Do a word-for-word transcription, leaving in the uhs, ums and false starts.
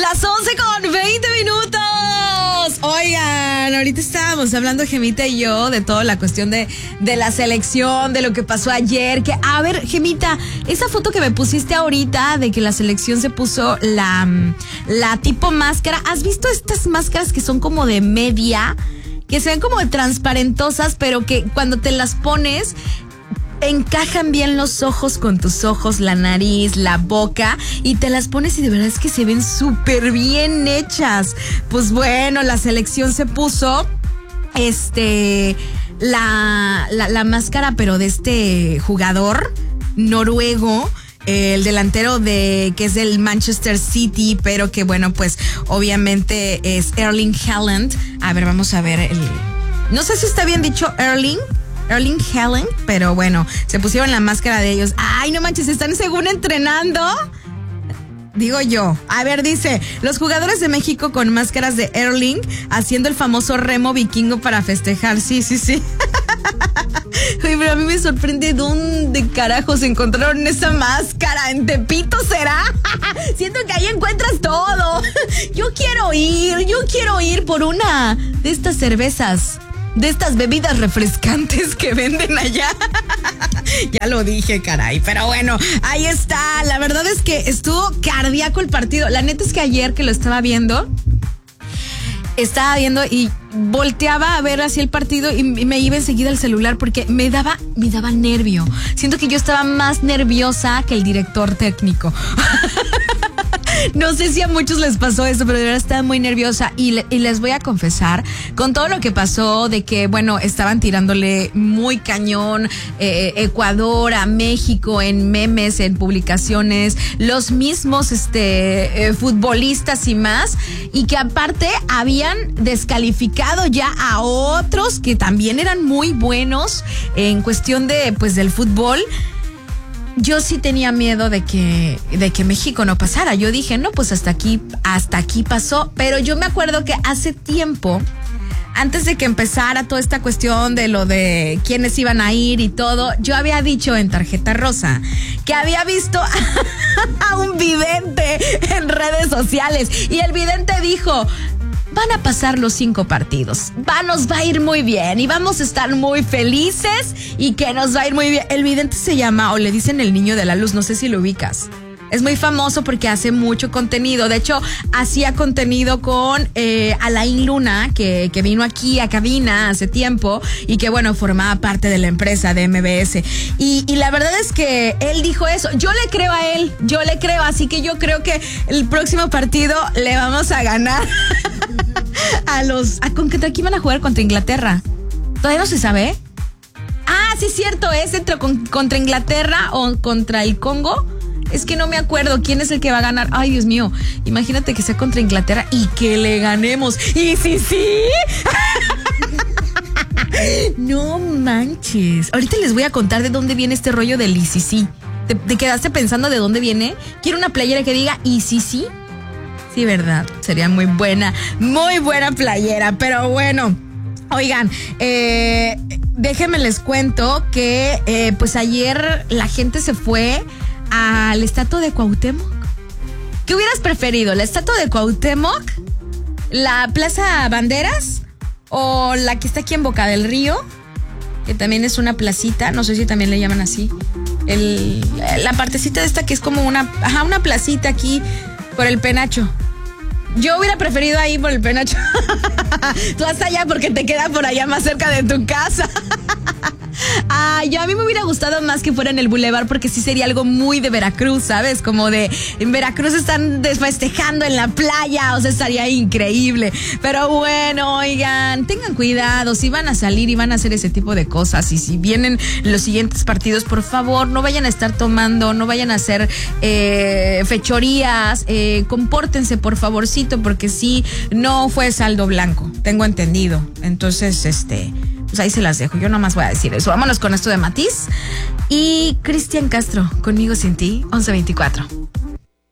Las once con veinte minutos. Oigan, ahorita estábamos hablando, Gemita y yo, de toda la cuestión de, de la selección, de lo que pasó ayer. Que, a ver, Gemita, esa foto que me pusiste ahorita de que la selección se puso la, la tipo máscara. ¿Has visto estas máscaras que son como de media? Que se ven como transparentosas, pero que cuando te las pones encajan bien los ojos con tus ojos, la nariz, la boca, y te las pones y de verdad es que se ven súper bien hechas. Pues bueno, la selección se puso este la, la, la máscara, pero de este jugador noruego, el delantero de que es del Manchester City, pero que bueno, pues obviamente es Erling Haaland. A ver, vamos a ver el, no sé si está bien dicho Erling Erling Haaland, pero bueno, se pusieron la máscara de ellos. Ay, no manches, están según entrenando. Digo yo. A ver, dice, los jugadores de México con máscaras de Erling haciendo el famoso remo vikingo para festejar. Sí, sí, sí. Oye, pero a mí me sorprende dónde carajos encontraron esa máscara. ¿En Tepito será? Siento que ahí encuentras todo. Yo quiero ir, yo quiero ir por una de estas cervezas, de estas bebidas refrescantes que venden allá. Ya lo dije, caray. Pero bueno, ahí está. La verdad es que estuvo cardíaco el partido. La neta es que ayer que lo estaba viendo, estaba viendo y volteaba a ver así el partido y me iba enseguida al celular porque me daba, me daba nervio. Siento que yo estaba más nerviosa que el director técnico. No sé si a muchos les pasó eso, pero de verdad estaba muy nerviosa y, le, y les voy a confesar, con todo lo que pasó, de que, bueno, estaban tirándole muy cañón eh, Ecuador a México en memes, en publicaciones, los mismos este, eh, futbolistas y más, y que aparte habían descalificado ya a otros que también eran muy buenos en cuestión de, pues, del fútbol. Yo sí tenía miedo de que, de que México no pasara. Yo dije, no, pues hasta aquí, hasta aquí pasó. Pero yo me acuerdo que hace tiempo, antes de que empezara toda esta cuestión de lo de quiénes iban a ir y todo, yo había dicho en Tarjeta Rosa que había visto a un vidente en redes sociales. Y el vidente dijo, van a pasar los cinco partidos, va, nos va a ir muy bien y vamos a estar muy felices y que nos va a ir muy bien. El vidente se llama, o le dicen el niño de la luz, no sé si lo ubicas. Es muy famoso porque hace mucho contenido. De hecho, hacía contenido con eh, Alain Luna, que, que vino aquí a cabina hace tiempo y que, bueno, formaba parte de la empresa de M B S. Y, y la verdad es que él dijo eso. Yo le creo a él, yo le creo. Así que yo creo que el próximo partido le vamos a ganar a los... ¿A contra quién van a jugar? ¿Contra Inglaterra? ¿Todavía no se sabe? Ah, sí es cierto, es entre, con, contra Inglaterra o contra el Congo. Es que no me acuerdo quién es el que va a ganar. Ay, Dios mío, imagínate que sea contra Inglaterra y que le ganemos. ¿Y sí, sí? No manches. Ahorita les voy a contar de dónde viene este rollo del I C C. ¿Te, te quedaste pensando de dónde viene? Quiero una playera que diga I C C. Sí, ¿verdad? Sería muy buena, muy buena playera. Pero bueno, oigan, eh, déjenme les cuento que eh, pues ayer la gente se fue al estatua de Cuauhtémoc. ¿Qué hubieras preferido? ¿La estatua de Cuauhtémoc? ¿La Plaza Banderas? ¿O la que está aquí en Boca del Río? Que también es una placita, no sé si también le llaman así. El, la partecita de esta que es como una, ajá, una placita aquí por el Penacho. Yo hubiera preferido ahí por el Penacho. Tú hasta allá porque te queda por allá más cerca de tu casa. Ah, yo a mí me hubiera gustado más que fuera en el Boulevard porque sí sería algo muy de Veracruz, ¿sabes? Como de, en Veracruz están festejando en la playa, o sea, estaría increíble. Pero bueno, oigan, tengan cuidado, si van a salir y van a hacer ese tipo de cosas y si vienen los siguientes partidos, por favor, no vayan a estar tomando, no vayan a hacer eh, fechorías, eh, compórtense por favorcito porque sí, no fue saldo blanco, tengo entendido. Entonces, este... pues ahí se las dejo, yo nomás voy a decir eso. Vámonos con esto de Matiz y Cristian Castro, Conmigo Sin Ti, once veinticuatro.